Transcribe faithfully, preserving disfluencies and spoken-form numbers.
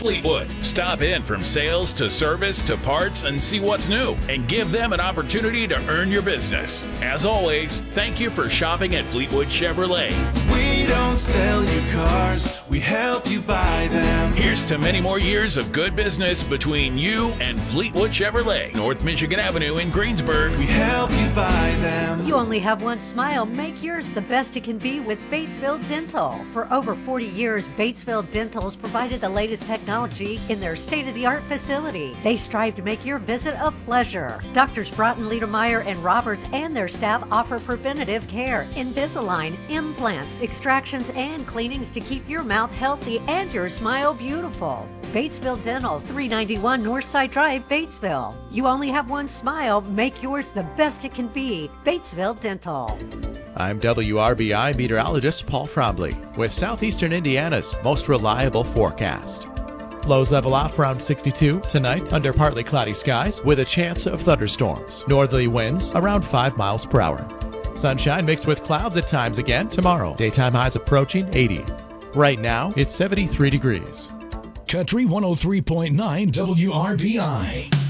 Fleetwood. Stop in from sales to service to parts and see what's new, and give them an opportunity to earn your business. As always, thank you for shopping at Fleetwood Chevrolet. We don't sell you cars, we help you buy them. Here's to many more years of good business between you and Fleetwood Chevrolet, North Michigan Avenue in Greensburg. We help you buy them. You only have one smile. Make yours the best it can be with Batesville Dental. For over forty years, Batesville Dental's provided the latest technology in their state-of-the-art facility. They strive to make your visit a pleasure. Doctors Broughton, Liedermeyer, and Roberts and their staff offer preventative care, Invisalign, implants, extractions, and cleanings to keep your mouth healthy and your smile beautiful. Batesville Dental, three ninety-one Northside Drive, Batesville. You only have one smile. Make yours the best it can be. Batesville Dental. I'm W R B I meteorologist Paul Trombley with Southeastern Indiana's most reliable forecast. Lows level off around sixty-two tonight under partly cloudy skies with a chance of thunderstorms. Northerly winds around five miles per hour. Sunshine mixed with clouds at times again tomorrow. Daytime highs approaching eighty. Right now, it's seventy-three degrees. Country one oh three point nine W R B I.